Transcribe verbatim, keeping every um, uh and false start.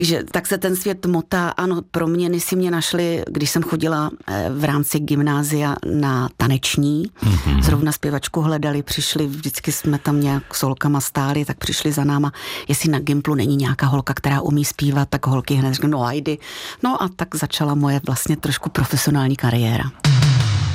že tak se ten svět motá. Ano, proměny si mě našly, když jsem chodila v rámci gymnázia na taneční. Mm-hmm. Zrovna zpěvačku hledali, přišli, vždycky jsme tam nějak s holkama stáli, tak přišli za náma, jestli na Gimplu není nějaká holka, která umí zpívat, tak holky hned řekli, no ajdy. No a tak začala moje vlastně trošku profesionální kariéra.